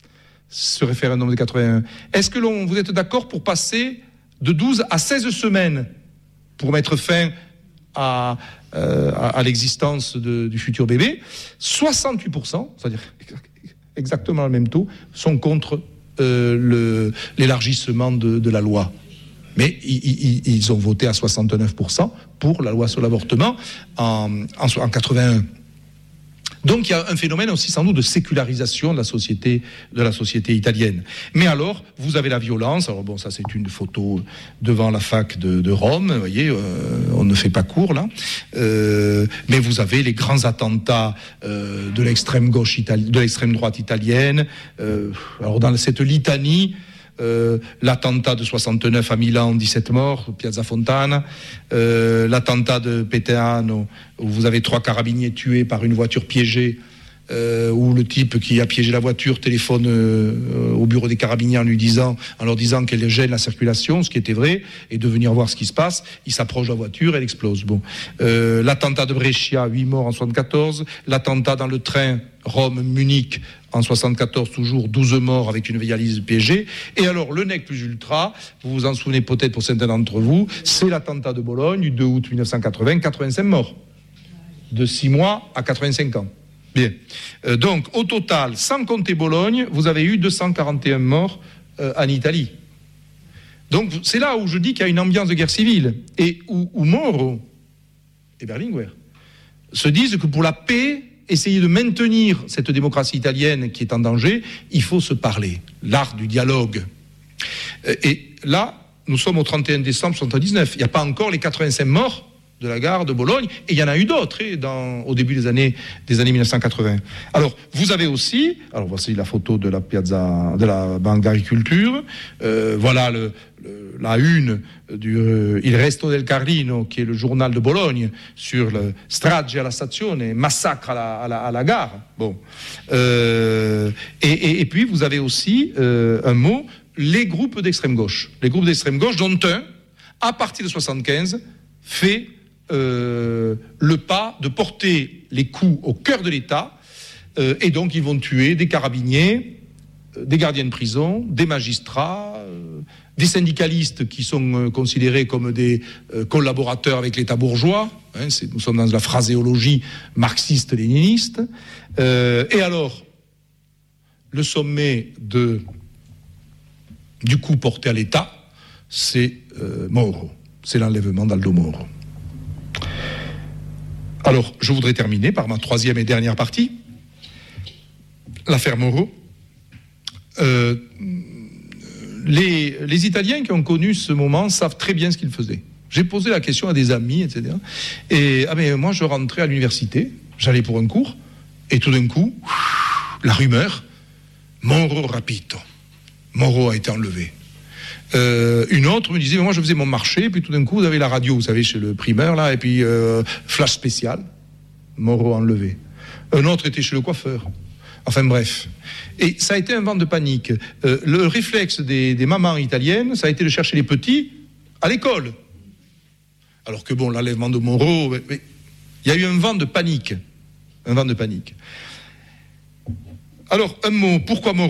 ce référendum de quatre-vingt-un. Est-ce que l'on, vous êtes d'accord pour passer de douze à seize semaines pour mettre fin à, euh, à l'existence de, du futur bébé? soixante-huit pour cent, c'est-à-dire exactement le même taux, sont contre euh, le, l'élargissement de, de la loi. Mais ils, ils, ils ont voté à soixante-neuf pour cent pour la loi sur l'avortement en, en, en quatre-vingt-un. Donc il y a un phénomène aussi sans doute de sécularisation de la société, de la société italienne. Mais alors, vous avez la violence. Alors bon, ça c'est une photo devant la fac de, de Rome. Vous voyez, euh, on ne fait pas court là. Euh, mais vous avez les grands attentats euh, de l'extrême gauche italienne, de l'extrême droite italienne. Euh, alors dans cette litanie. Euh, l'attentat de soixante-neuf à Milan, dix-sept morts, Piazza Fontana, euh, l'attentat de Peteano, où vous avez trois carabiniers tués par une voiture piégée, euh, où le type qui a piégé la voiture téléphone euh, au bureau des carabiniers en lui disant, en leur disant qu'elle gêne la circulation, ce qui était vrai, et de venir voir ce qui se passe. Il s'approche de la voiture, elle explose. Bon, euh, l'attentat de Brescia, huit morts en soixante-quatorze, l'attentat dans le train Rome-Munich en soixante-quatorze, toujours douze morts avec une valise piégée. Et alors, le nec plus ultra, vous vous en souvenez peut-être pour certains d'entre vous, c'est l'attentat de Bologne du deux août mille neuf cent quatre-vingts, quatre-vingt-cinq morts. De six mois à quatre-vingt-cinq ans. Bien. Euh, donc, au total, sans compter Bologne, vous avez eu deux cent quarante et un morts euh, en Italie. Donc, c'est là où je dis qu'il y a une ambiance de guerre civile. Et où, où Moro et Berlinguer se disent que pour la paix, essayer de maintenir cette démocratie italienne qui est en danger, il faut se parler, l'art du dialogue. Et là, nous sommes au trente et un décembre soixante-dix-neuf, il n'y a pas encore les quatre-vingt-cinq morts de la gare de Bologne, et il y en a eu d'autres hein, dans, au début des années, des années mille neuf cent quatre-vingts. Alors, vous avez aussi, alors voici la photo de la piazza, de la Banque d'Agriculture, euh, voilà le, le, la une du euh, Il Resto del Carlino, qui est le journal de Bologne, sur le strage alla stazione, massacre à la, à la, à la gare. Bon. Euh, et, et, et puis, vous avez aussi euh, un mot, les groupes d'extrême gauche. Les groupes d'extrême gauche, dont un, à partir de soixante-quinze, fait euh, le pas de porter les coups au cœur de l'État, euh, et donc ils vont tuer des carabiniers, euh, des gardiens de prison, des magistrats, euh, des syndicalistes qui sont euh, considérés comme des euh, collaborateurs avec l'État bourgeois. Hein, c'est, nous sommes dans la phraséologie marxiste-léniniste. Euh, et alors, le sommet de, du coup porté à l'État, c'est euh, Moro. C'est l'enlèvement d'Aldo Moro. Alors, je voudrais terminer par ma troisième et dernière partie, l'affaire Moro. Euh, les, les Italiens qui ont connu ce moment savent très bien ce qu'ils faisaient. J'ai posé la question à des amis, et cetera. Et ah mais moi, je rentrais à l'université, j'allais pour un cours, et tout d'un coup, la rumeur, Moro rapito. Moro a été enlevé. Euh, une autre me disait, moi je faisais mon marché, puis tout d'un coup vous avez la radio, vous savez, chez le primeur là, et puis euh, flash spécial, Moro enlevé. Un autre était chez le coiffeur. Enfin bref. Et ça a été un vent de panique. Euh, le réflexe des, des mamans italiennes, ça a été de chercher les petits à l'école. Alors que bon, l'enlèvement de Moro, il y a eu un vent de panique. Un vent de panique. Alors, un mot, pourquoi Moro ?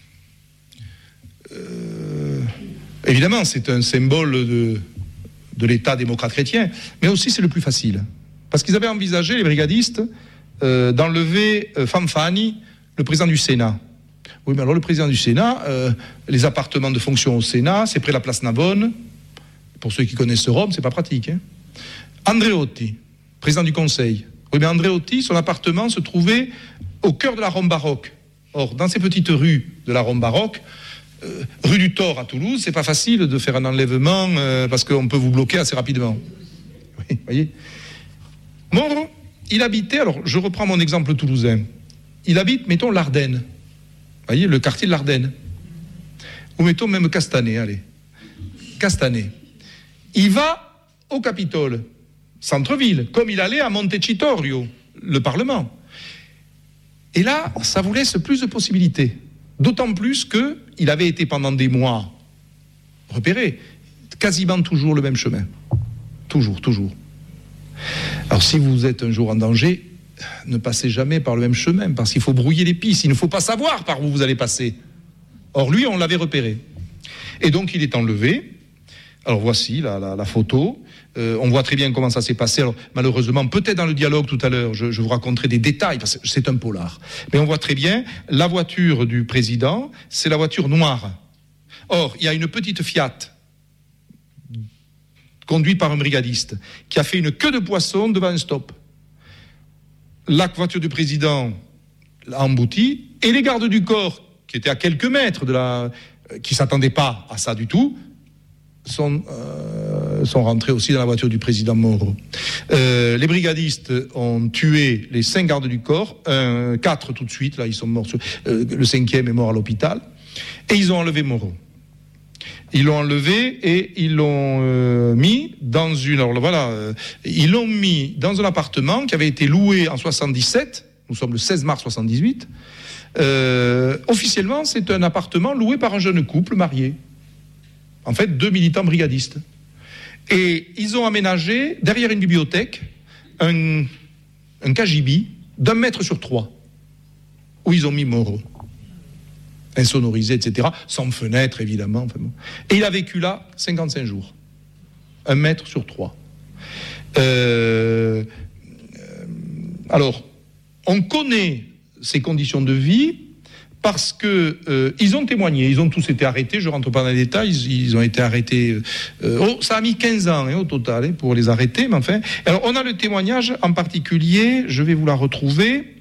euh, Évidemment, c'est un symbole de, de l'État démocrate chrétien, mais aussi c'est le plus facile. Parce qu'ils avaient envisagé, les brigadistes, euh, d'enlever euh, Fanfani, le président du Sénat. Oui, mais alors le président du Sénat, euh, les appartements de fonction au Sénat, c'est près de la place Navone. Pour ceux qui connaissent Rome, c'est pas pratique. Hein. Andreotti, président du Conseil. Oui, mais Andreotti, son appartement se trouvait au cœur de la Rome baroque. Or, dans ces petites rues de la Rome baroque, Euh, rue du Thor à Toulouse, c'est pas facile de faire un enlèvement euh, parce qu'on peut vous bloquer assez rapidement. Oui, voyez. Moro, il habitait, alors je reprends mon exemple toulousain, il habite, mettons, l'Ardenne. Vous voyez, le quartier de l'Ardenne. Ou mettons même Castanet, allez. Castanet. Il va au Capitole, centre-ville, comme il allait à Montecitorio, le Parlement. Et là, ça vous laisse plus de possibilités. D'autant plus qu'il avait été pendant des mois repéré, quasiment toujours le même chemin. Toujours, toujours. Alors si vous êtes un jour en danger, ne passez jamais par le même chemin, parce qu'il faut brouiller les pistes, il ne faut pas savoir par où vous allez passer. Or lui, on l'avait repéré. Et donc il est enlevé. Alors voici la, la, la photo. Euh, on voit très bien comment ça s'est passé. Alors, malheureusement, peut-être dans le dialogue tout à l'heure, je, je vous raconterai des détails, parce que c'est un polar. Mais on voit très bien, la voiture du président, c'est la voiture noire. Or, il y a une petite Fiat, conduite par un brigadiste, qui a fait une queue de poisson devant un stop. La voiture du président l'a emboutie, et les gardes du corps, qui étaient à quelques mètres de la... qui ne s'attendaient pas à ça du tout, sont, euh, sont rentrés aussi dans la voiture du président Moro. Euh, les brigadistes ont tué les cinq gardes du corps, un, quatre tout de suite, là ils sont morts, sur, euh, le cinquième est mort à l'hôpital, et ils ont enlevé Moro. Ils l'ont enlevé et ils l'ont euh, mis dans une, alors voilà, euh, ils l'ont mis dans un appartement qui avait été loué en soixante-dix-sept, nous sommes le seize mars soixante-dix-huit, euh, officiellement c'est un appartement loué par un jeune couple marié. En fait, deux militants brigadistes. Et ils ont aménagé, derrière une bibliothèque, un, un cagibi d'un mètre sur trois, où ils ont mis Moro. Insonorisé, et cetera, sans fenêtre, évidemment. Enfin bon. Et il a vécu là cinquante-cinq jours. Un mètre sur trois. Euh, euh, alors, on connaît ces conditions de vie, parce que euh, ils ont témoigné, ils ont tous été arrêtés, je ne rentre pas dans les détails, ils, ils ont été arrêtés, euh, oh, ça a mis quinze ans hein, au total hein, pour les arrêter, mais enfin, alors on a le témoignage en particulier, je vais vous la retrouver,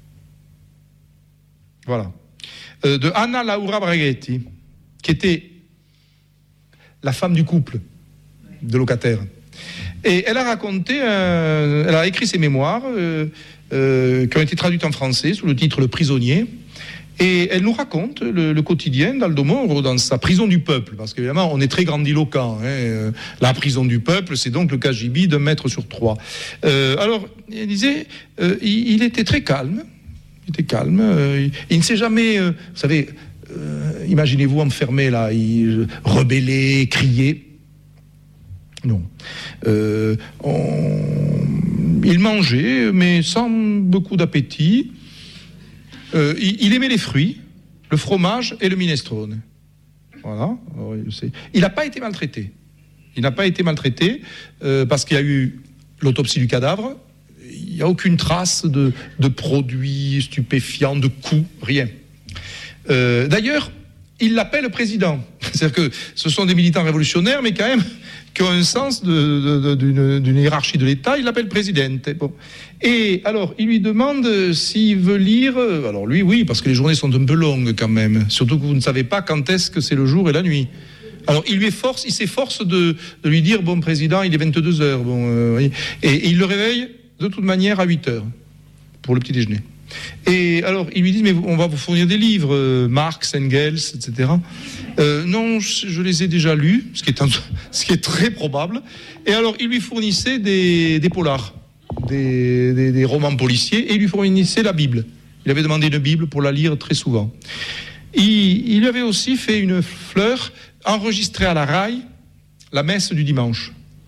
voilà, euh, de Anna Laura Braghetti, qui était la femme du couple de locataires. Et elle a raconté, un, elle a écrit ses mémoires euh, euh, qui ont été traduites en français sous le titre Le Prisonnier. Et elle nous raconte le, le quotidien d'Aldo Moro dans sa prison du peuple, parce qu'évidemment on est très grandiloquent. Hein. La prison du peuple, c'est donc le K G B d'un mètre sur trois. Euh, alors, elle disait, euh, il, il était très calme, il était calme. Euh, il, il ne s'est jamais, euh, vous savez, euh, imaginez-vous enfermé là, il rebellait, criait. Non. Euh, on, il mangeait, mais sans beaucoup d'appétit. Euh, il, il aimait les fruits, le fromage et le minestrone. Voilà. Il n'a pas été maltraité. Il n'a pas été maltraité euh, parce qu'il y a eu l'autopsie du cadavre. Il n'y a aucune trace de, de produits stupéfiants, de coups, rien. Euh, d'ailleurs, il l'appelle président. C'est-à-dire que ce sont des militants révolutionnaires, mais quand même qui ont un sens de, de, de, d'une, d'une hiérarchie de l'État. Il l'appelle présidente. Bon. Et alors, il lui demande s'il veut lire. Alors lui, oui, parce que les journées sont un peu longues quand même. Surtout que vous ne savez pas quand est-ce que c'est le jour et la nuit. Alors il lui efforce, il s'efforce de, de lui dire, bon président, il est vingt-deux heures. Bon, euh, et, et il le réveille de toute manière à huit heures pour le petit déjeuner. Et alors, il lui dit, mais on va vous fournir des livres, euh, Marx, Engels, et cetera. Euh, non, je, je les ai déjà lus, ce qui, est un, ce qui est très probable. Et alors, il lui fournissait des, des polars, des, des, des romans policiers, et il lui fournissait la Bible. Il avait demandé une Bible pour la lire très souvent. Il, il lui avait aussi fait une fleur enregistrée à la raille, la messe du dimanche.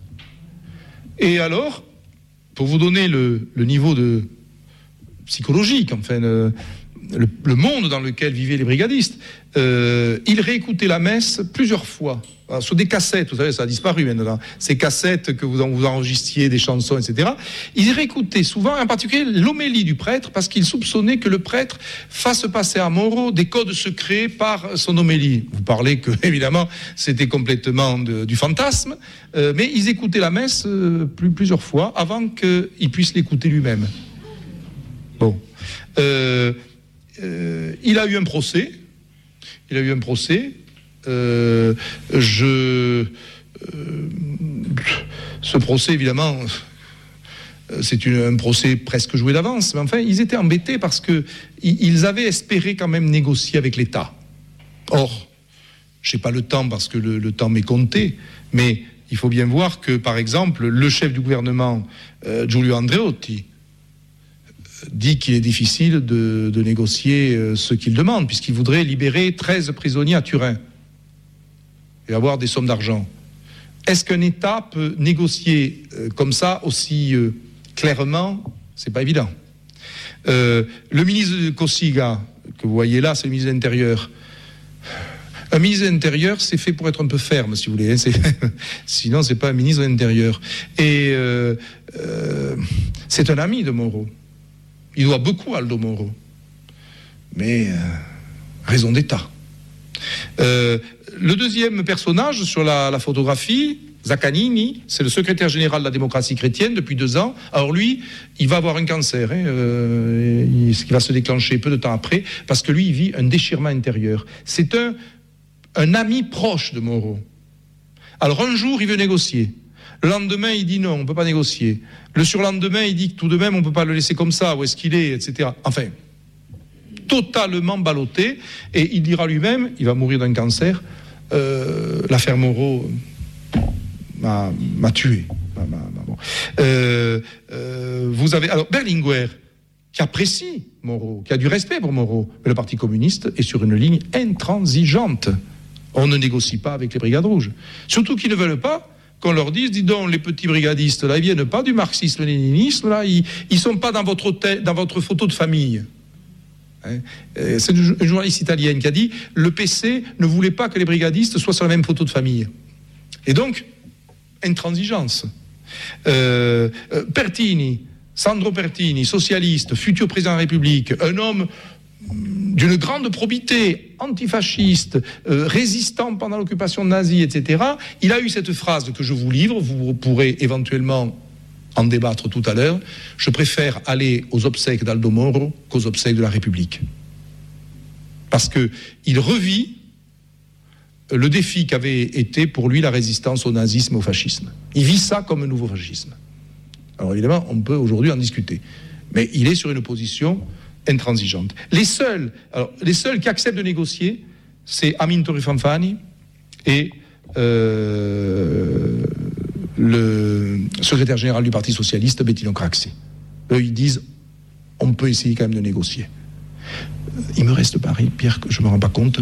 Et alors, pour vous donner le, le niveau de psychologique, enfin, le, le, le monde dans lequel vivaient les brigadistes, euh, il réécoutait la messe plusieurs fois, alors, sur des cassettes, vous savez, ça a disparu maintenant, ces cassettes que vous, vous enregistriez des chansons, et cetera. Il réécoutait souvent, en particulier l'homélie du prêtre, parce qu'il soupçonnait que le prêtre fasse passer à Moro des codes secrets par son homélie. Vous parlez que, évidemment, c'était complètement de, du fantasme, euh, mais ils écoutaient la messe euh, plus, plusieurs fois avant qu'il puisse l'écouter lui-même. Bon, euh, euh, il a eu un procès. Il a eu un procès. Euh, je, euh, ce procès, évidemment, c'est une, un procès presque joué d'avance. Mais enfin, ils étaient embêtés parce que ils avaient espéré quand même négocier avec l'État. Or, je n'ai pas le temps parce que le, le temps m'est compté, mais il faut bien voir que, par exemple, le chef du gouvernement, euh, Giulio Andreotti, dit qu'il est difficile de, de négocier ce qu'il demande, puisqu'il voudrait libérer treize prisonniers à Turin et avoir des sommes d'argent. Est-ce qu'un État peut négocier euh, comme ça, aussi euh, clairement? C'est pas évident. Euh, le ministre de Cossiga, que vous voyez là, c'est le ministre de l'Intérieur. Un ministre de l'Intérieur, c'est fait pour être un peu ferme, si vous voulez. Hein, c'est... Sinon, c'est pas un ministre de l'Intérieur. Et euh, euh, c'est un ami de Moro. Il doit beaucoup à Aldo Moro. Mais, euh, raison d'État. Euh, le deuxième personnage sur la, la photographie, Zaccanini, c'est le secrétaire général de la démocratie chrétienne depuis deux ans. Alors lui, il va avoir un cancer, hein, euh, il, ce qui va se déclencher peu de temps après, parce que lui, il vit un déchirement intérieur. C'est un, un ami proche de Moro. Alors un jour, il veut négocier. Le lendemain, il dit non, on ne peut pas négocier. Le surlendemain, il dit que tout de même, on ne peut pas le laisser comme ça, où est-ce qu'il est, et cetera. Enfin, totalement ballotté. Et il dira lui-même, il va mourir d'un cancer, euh, l'affaire Moro m'a, m'a tué. M'a, m'a, m'a, bon. euh, euh, vous avez alors Berlinguer, qui apprécie Moro, qui a du respect pour Moro, mais le Parti communiste est sur une ligne intransigeante. On ne négocie pas avec les Brigades rouges. Surtout qu'ils ne veulent pas qu'on leur dise, dis donc, les petits brigadistes, là, ils viennent pas du marxisme-léninisme, là, ils, ils sont pas dans votre hôtel, dans votre photo de famille. Hein, c'est une journaliste italienne qui a dit, le P C ne voulait pas que les brigadistes soient sur la même photo de famille. Et donc, intransigeance. Euh, euh, Pertini, Sandro Pertini, socialiste, futur président de la République, un homme d'une grande probité, antifasciste, euh, résistant pendant l'occupation nazie, et cetera. Il a eu cette phrase que je vous livre, vous pourrez éventuellement en débattre tout à l'heure. Je préfère aller aux obsèques d'Aldo Moro qu'aux obsèques de la République. Parce qu'il revit le défi qu'avait été pour lui la résistance au nazisme, au fascisme. Il vit ça comme un nouveau fascisme. Alors évidemment, on peut aujourd'hui en discuter. Mais il est sur une position intransigeante. Les seuls, alors, les seuls qui acceptent de négocier, c'est Amintore Fanfani et euh, le secrétaire général du Parti socialiste, Bettino Craxi. Eux, ils disent, on peut essayer quand même de négocier. Il me reste Paris, Pierre, que je ne me rends pas compte.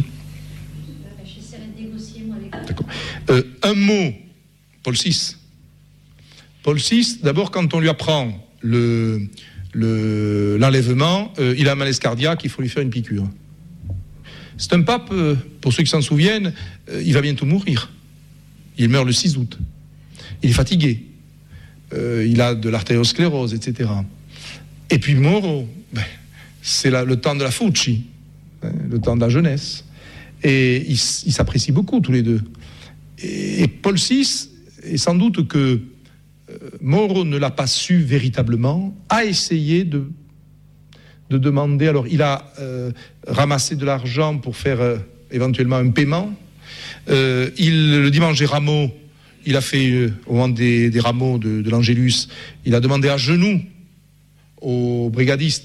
D'accord. Euh, un mot, Paul six. Paul six, d'abord, quand on lui apprend le, le, l'enlèvement, euh, il a un malaise cardiaque, il faut lui faire une piqûre. C'est un pape, euh, pour ceux qui s'en souviennent, euh, il va bientôt mourir. Il meurt le six août. Il est fatigué. Euh, il a de l'artériosclérose, et cetera. Et puis Moro, ben, c'est la, le temps de la Fucci, hein, le temps de la jeunesse. Et ils, ils s'apprécient beaucoup tous les deux. Et, et Paul six, et sans doute que euh, Moro ne l'a pas su véritablement, a essayé de, de demander. Alors, il a euh, ramassé de l'argent pour faire euh, éventuellement un paiement. Euh, il, le dimanche des rameaux, il a fait, euh, au moment des, des rameaux de, de l'Angélus, il a demandé à genoux aux brigadistes